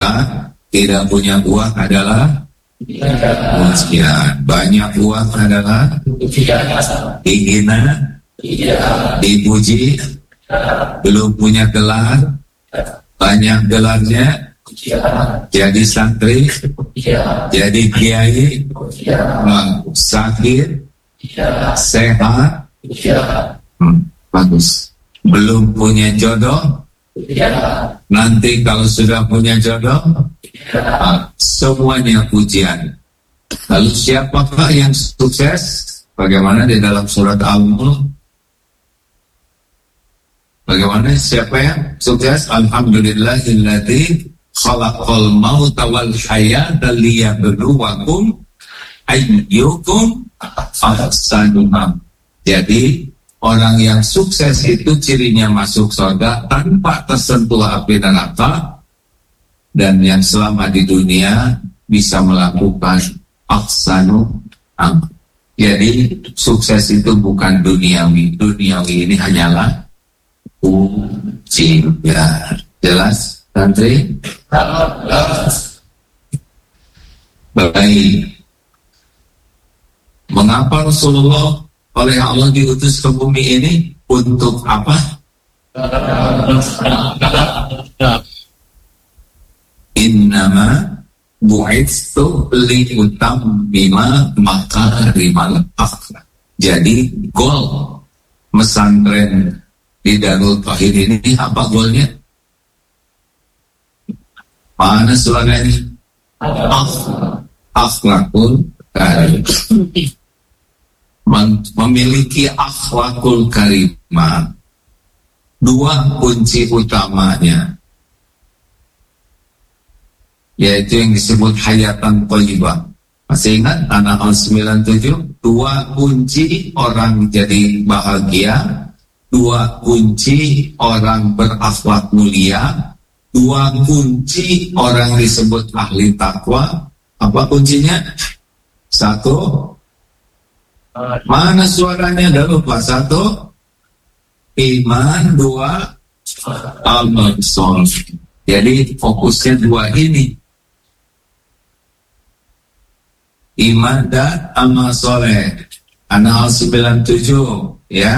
tidak punya uang adalah ujian. Banyak uang adalah dihina, dipuji, belum punya gelar, banyak gelarnya, jadi santri, jadi kiai, sakit, sehat, bagus. Belum punya jodoh, nanti kalau sudah punya jodoh, semuanya ujian. Lalu siapakah yang sukses? Bagaimana di dalam surat Al-Mulk? Bagaimana siapa yang sukses? Alhamdulillahilladzi khalaqal mauta wal hayata liyabluwakum ayyukum ahsanu amala. Jadi orang yang sukses itu cirinya masuk surga tanpa tersentuh api neraka, dan yang selama di dunia bisa melakukan ahsanu amala. Jadi sukses itu bukan duniawi. Duniawi ini hanyalah ujian. Jelas, santri? Baik. Mengapa Rasulullah oleh Allah diutus ke bumi ini? Untuk apa? Innama bu'itsu liutammima makarimal akhlak. Jadi goal pesantren di Darul Tauhid ini apa goalnya? Mana suara ini? Akhlakul karim. Memiliki akhlakul karimah, dua kunci utamanya, yaitu yang disebut hayatan thayyibah. Masih ingat anak Al-97? Dua kunci orang jadi bahagia, dua kunci orang berakhlak mulia, dua kunci orang disebut ahli takwa. Apa kuncinya? Satu, mana suaranya? Dah lupa. Satu, iman. Dua, amal soleh. Jadi fokusnya dua ini, iman dan amal soleh. An-Nahl 97, ya.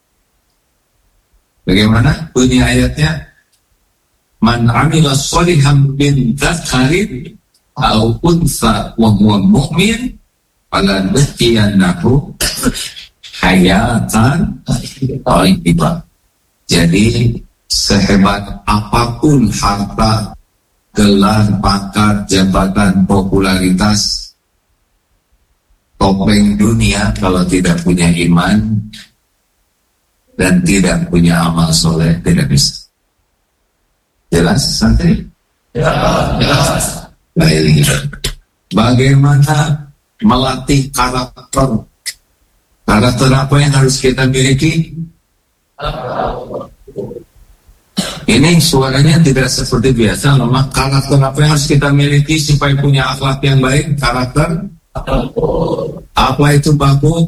Bagaimana bunyi ayatnya? Man amila sholihan min dzakarin aw unsa wa huwa mu'min falanahyiyannahu hayatan thayyibah. Jadi sehebat apapun harta, gelar, pangkat, jabatan, popularitas, topeng dunia, kalau tidak punya iman dan tidak punya amal soleh, tidak bisa. Jelas, santri? Jelas. Baik. Bagaimana melatih karakter? Karakter apa yang harus kita miliki? Ini suaranya tidak seperti biasa, lemah. Karakter apa yang harus kita miliki supaya punya akhlak yang baik? Karakter? Apa itu baku?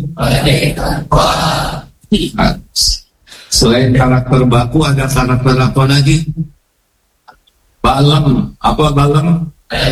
Selain karakter baku, ada karakter apa lagi? Balem. Apa balem?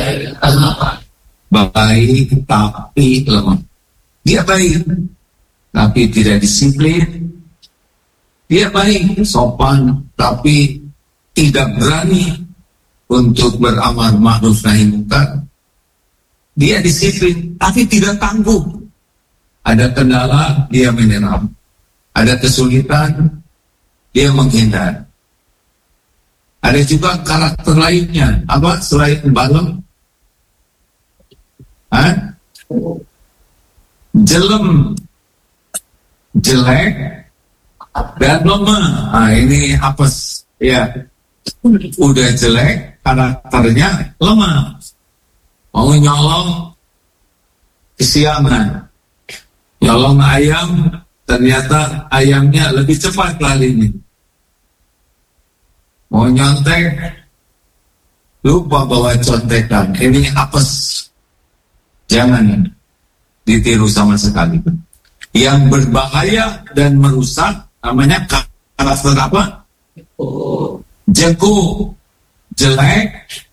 Baik tapi lemah. Dia baik tapi tidak disiplin. Dia baik, sopan, tapi tidak berani untuk beramar ma'ruf nahi munkar. Dia disiplin tapi tidak tangguh. Ada kendala, dia menyerah. Ada kesulitan, dia menghindar. Ada juga karakter lainnya. Apa selain balem? Jelem, jelek, dan lemah. Ini apa? Ya, udah jelek, karakternya lemah. Mau nyolong, kesiangan. Nyolong ayam, ternyata ayamnya lebih cepat larinya. Mau nyontek, lupa bawa contekan. Ini apes. Jangan ditiru sama sekali. Yang berbahaya dan merusak namanya karakter apa? Jago, jelek,